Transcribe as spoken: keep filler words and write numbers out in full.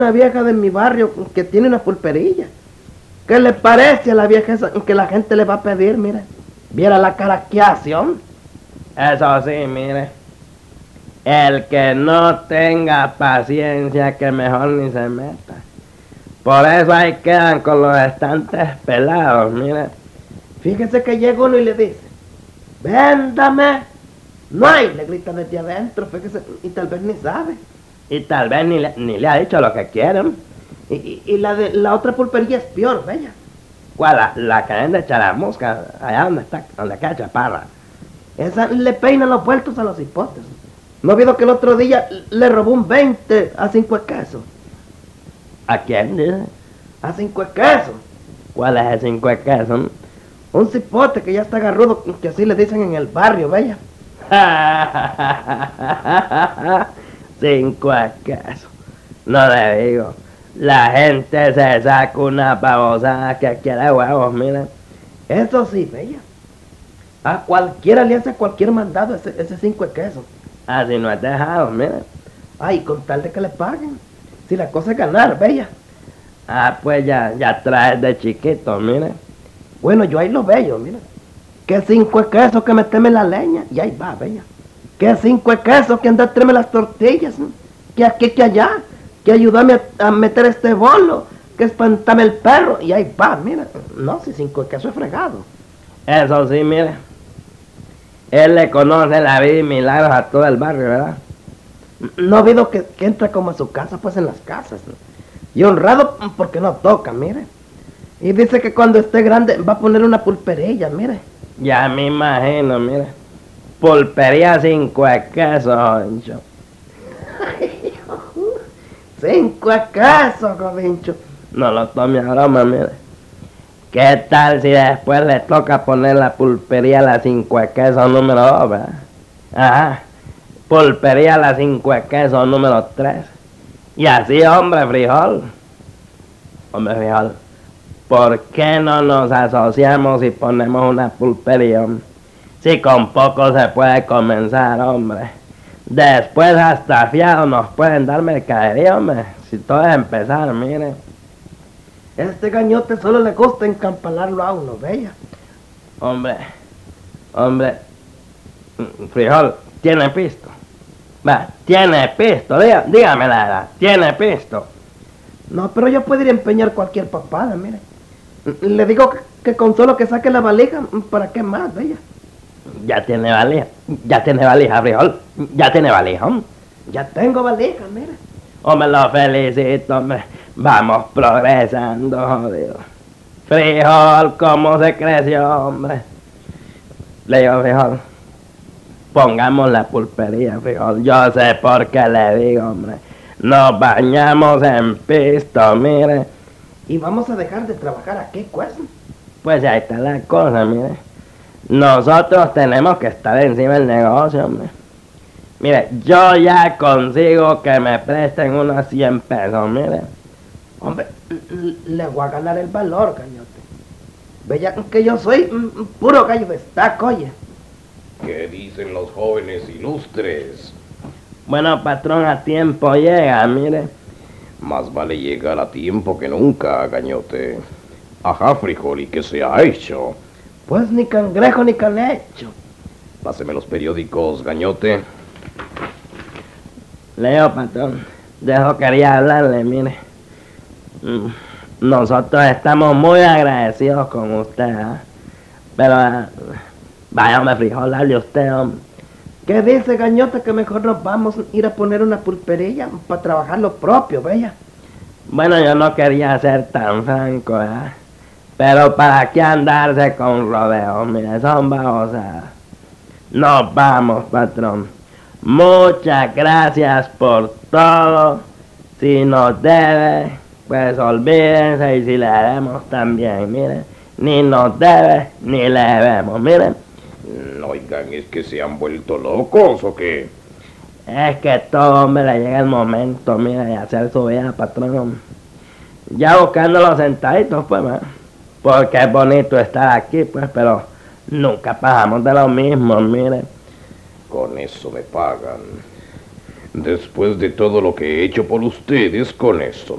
una vieja de mi barrio que tiene una pulperilla. ¿Qué le parece a la vieja esa que la gente le va a pedir? Mire, viera la cara que hace, hombre. Eso sí, mire. El que no tenga paciencia, que mejor ni se meta. Por eso ahí quedan con los estantes pelados, mire. Fíjese que llega uno y le dice, véndame. No hay, le grita desde adentro, fíjese, y tal vez ni sabe. Y tal vez ni le, ni le ha dicho lo que quieren. Y, y, y la de la otra pulpería es peor, bella. ¿Cuál? La, la que vende Charamusca, allá donde está, donde queda Chaparra. Esa le peina los vueltos a los hipotes. ¿No ha habido que el otro día le robó un veinte a cinco de queso? ¿A quién dice? A cinco de queso. ¿Cuál es el cinco de queso? Un cipote que ya está agarrudo, que así le dicen en el barrio, bella. Cinco de queso. No le digo. La gente se saca una babosada que quiere huevos, miren. Eso sí, bella. A cualquiera le hace cualquier mandado ese, ese cinco de queso. Así no es dejado, miren. Ay, con tal de que le paguen. Si la cosa es ganar, bella. Ah, pues ya, ya traes de chiquito, miren. Bueno, yo ahí lo veo, mira. Que cinco de queso que meteme la leña. Y ahí va, bella. Que cinco de queso que anda a traerme las tortillas. ¿No? Que aquí, que allá. Que ayúdame a, a meter este bolo. Que espantame el perro. Y ahí va, mira. No, si cinco de queso es fregado. Eso sí, mire. Él le conoce la vida y milagros a todo el barrio, ¿verdad? No ha habido que, que entra como a su casa, pues en las casas. ¿No? Y honrado porque no toca, mire. Y dice que cuando esté grande va a poner una pulperilla, mire. Ya me imagino, mire. Pulpería cinco de queso, Jovincho. Cinco de queso, Jovincho. No lo tome a broma, mire. ¿Qué tal si después le toca poner la pulpería a la cinco de queso número dos, verdad? Ajá. Pulpería a la cinco de queso número tres. Y así, hombre, frijol. Hombre, frijol. ¿Por qué no nos asociamos y ponemos una pulpería? Si con poco se puede comenzar, hombre. Después hasta fiado nos pueden dar mercadería, hombre. Si todo es empezar, mire. Este gañote solo le gusta encampalarlo a uno, bella. Hombre, hombre, frijol, ¿tiene pisto? Va, tiene pisto, Dígame, dígame la edad, ¿tiene pisto? No, pero yo podría empeñar cualquier papada, mire. Le digo que, que con solo que saque la valija, ¿para qué más, bella? Ya tiene valija, ya tiene valija, frijol, ya tiene valija, hombre. Ya tengo valija, mire. Hombre, lo felicito, hombre. Vamos progresando, jodido. Frijol, ¿cómo se creció, hombre? Le digo, frijol, pongamos la pulpería, frijol. Yo sé por qué le digo, hombre. Nos bañamos en pisto, mire. Y vamos a dejar de trabajar aquí, pues. Pues ahí está la cosa, mire. Nosotros tenemos que estar encima del negocio, hombre. Mire, yo ya consigo que me presten unos cien pesos, mire. Hombre, le voy a ganar el valor, cañote. Bella, que yo soy mm, puro gallo de estaca, oye. ¿Qué dicen los jóvenes ilustres? Bueno, patrón, a tiempo llega, mire. Más vale llegar a tiempo que nunca, gañote. Ajá, frijol, ¿y qué se ha hecho? Pues ni cangrejo ni canecho. Páseme los periódicos, gañote. Leo, patrón, de eso quería hablarle, mire. Nosotros estamos muy agradecidos con usted, ¿eh? Pero, uh, vaya, hombre, frijol, dale usted, hombre. ¿Qué dice, gañota, que mejor nos vamos a ir a poner una pulperilla para trabajar lo propio, bella? Bueno, yo no quería ser tan franco, ¿eh? Pero para qué andarse con rodeos, mire, son babosadas. Nos vamos, patrón. Muchas gracias por todo. Si nos debe, pues olvídense, y si le debemos también, miren. Ni nos debe, ni le debemos, miren. Oigan, ¿es que se han vuelto locos o qué? Es que todo hombre le llega el momento, mira, de hacer su vida, patrón. Ya buscando los centavos, pues, ¿eh? Porque es bonito estar aquí, pues, pero nunca pagamos de lo mismo, mire. Con eso me pagan. Después de todo lo que he hecho por ustedes, con eso